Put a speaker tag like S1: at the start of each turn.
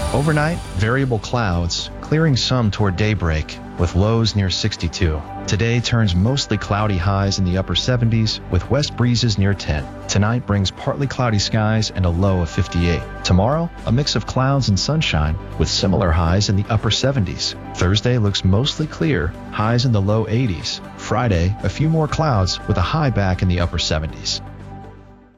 S1: Overnight, variable clouds, clearing some toward daybreak, with lows near 62. Today turns mostly cloudy, highs in the upper 70s, with west breezes near 10. Tonight brings partly cloudy skies and a low of 58. Tomorrow, a mix of clouds and sunshine, with similar highs in the upper 70s. Thursday looks mostly clear, highs in the low 80s. Friday, a few more clouds with a high back in the upper 70s.